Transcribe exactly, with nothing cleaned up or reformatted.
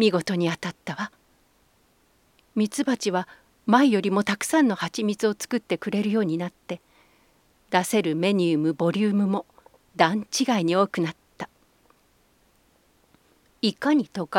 見事に当たったわ。ミツバチは前よりもたくさんの蜂蜜を作ってくれるようになって、出せるメニューもボリュームも段違いに多くなった。いかに都会